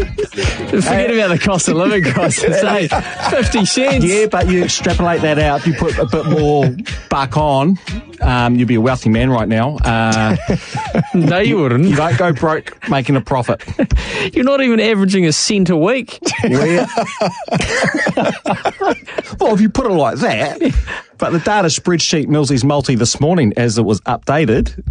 Forget about the cost of living crisis, eh? 50 cents. Yeah, but you extrapolate that out, you put a bit more buck on, you'd be a wealthy man right now. No, you wouldn't. You don't go broke making a profit. You're not even averaging a cent a week. Well, if you put it like that, but the data spreadsheet Millsy's multi this morning, as it was updated,